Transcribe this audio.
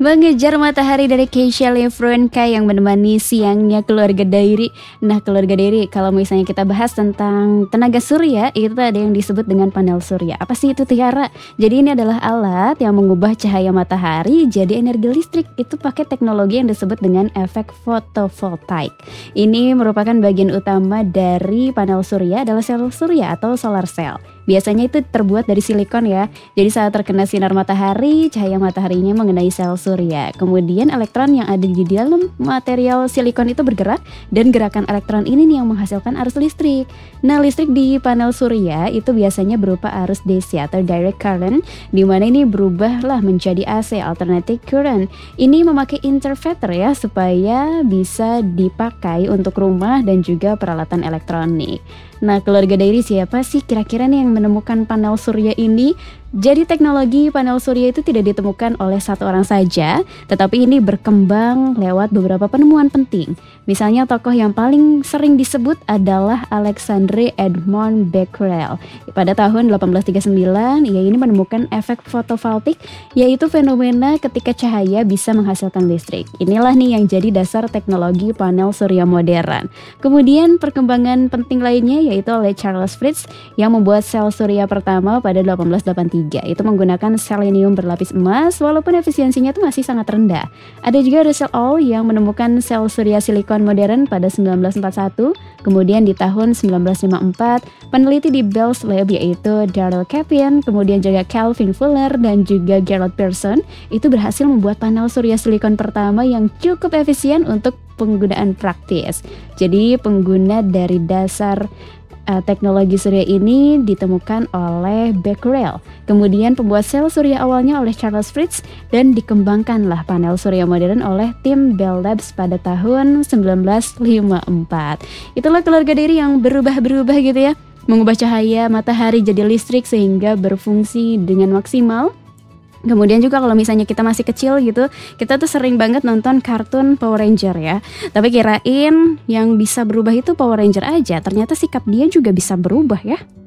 Mengejar Matahari dari Keisha Lefronka yang menemani siangnya Keluarga Diary. Nah, Keluarga Diary, kalau misalnya kita bahas tentang tenaga surya, itu ada yang disebut dengan panel surya. Apa sih itu, Tiara? Jadi ini adalah alat yang mengubah cahaya matahari jadi energi listrik. Itu pakai teknologi yang disebut dengan efek fotovoltaik. Ini merupakan bagian utama dari panel surya adalah sel surya atau solar cell. Biasanya itu terbuat dari silikon ya. Jadi saat terkena sinar matahari, cahaya mataharinya mengenai sel surya. Kemudian elektron yang ada di dalam material silikon itu bergerak, dan gerakan elektron ini nih yang menghasilkan arus listrik. Nah, listrik di panel surya itu biasanya berupa arus DC atau direct current, di mana ini berubahlah menjadi AC, alternating current. Ini memakai inverter ya, supaya bisa dipakai untuk rumah dan juga peralatan elektronik. Nah, Keluarga Diary, siapa sih kira-kira nih yang menemukan panel surya ini? Jadi teknologi panel surya itu tidak ditemukan oleh satu orang saja, tetapi ini berkembang lewat beberapa penemuan penting. Misalnya tokoh yang paling sering disebut adalah Alexandre Edmond Becquerel. Pada tahun 1839, ia ini menemukan efek fotovoltaik, yaitu fenomena ketika cahaya bisa menghasilkan listrik. Inilah nih yang jadi dasar teknologi panel surya modern. Kemudian perkembangan penting lainnya yaitu oleh Charles Fritts yang membuat sel surya pertama pada 1883. Itu menggunakan selenium berlapis emas, walaupun efisiensinya itu masih sangat rendah. Ada juga Russell All yang menemukan sel surya silikon modern pada 1941. Kemudian di tahun 1954, peneliti di Bell's Lab yaitu Darrell Chapin, kemudian juga Calvin Fuller dan juga Gerald Pearson itu berhasil membuat panel surya silikon pertama yang cukup efisien untuk penggunaan praktis. Jadi pengguna dari dasar teknologi surya ini ditemukan oleh Becquerel. Kemudian pembuat sel surya awalnya oleh Charles Fritts, dan dikembangkanlah panel surya modern oleh tim Bell Labs pada tahun 1954. Itulah Keluarga Diary yang berubah-berubah gitu ya, mengubah cahaya matahari jadi listrik sehingga berfungsi dengan maksimal. Kemudian juga kalau misalnya kita masih kecil gitu, kita tuh sering banget nonton kartun Power Ranger ya. Tapi kirain yang bisa berubah itu Power Ranger aja, ternyata sikap dia juga bisa berubah ya.